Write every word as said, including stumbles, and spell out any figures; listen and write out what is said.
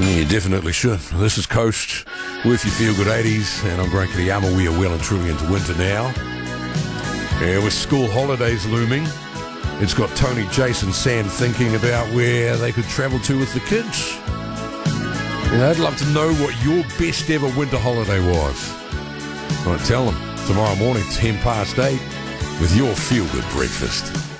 You definitely should. This is Coast with your Feel Good eighties, and I'm Grant Kiriyama. We are well and truly into winter now. And with school holidays looming, it's got Tony, Jason, Sam thinking about where they could travel to with the kids. And I'd love to know what your best ever winter holiday was. All right, tell them tomorrow morning, ten past eight, with your Feel Good breakfast.